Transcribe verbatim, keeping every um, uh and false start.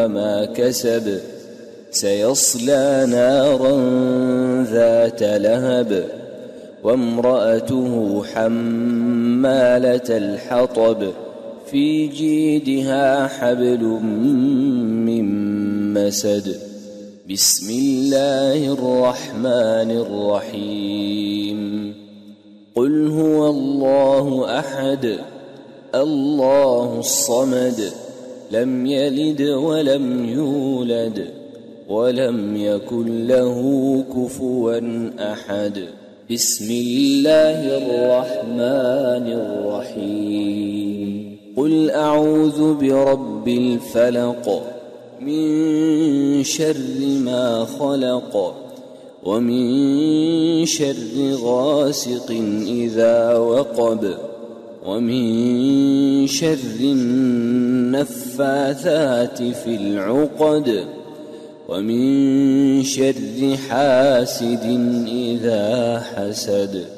ما كسب سيصلى نارا ذات لهب وامرأته حمالة الحطب في جيدها حبل من مسد. بسم الله الرحمن الرحيم. قل هو الله أحد الله الصمد لم يلد ولم يولد ولم يكن له كفوا أحد. بسم الله الرحمن الرحيم. قل أعوذ برب الفلق من شر ما خلق ومن شر غاسق إذا وقب ومن شر النفاثات في العقد ومن شر حاسد إذا حسد.